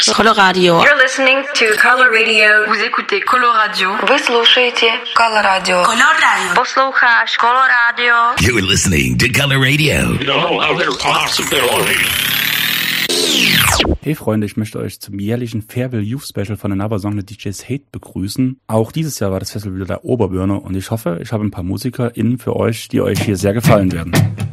Coloradio. You're listening to Color Radio. Vous écoutez Coloradio. Вы слушаете Coloradio. Coloradio. Posloucháš Coloradio. You're listening to Color Radio. No other possibility. Hey Freunde, ich möchte euch zum jährlichen Farewell Youth Special von Another Song der DJs Hate begrüßen. Auch dieses Jahr war das Festival wieder der Oberbirne und ich hoffe, ich habe ein paar MusikerInnen für euch, die euch hier sehr gefallen werden.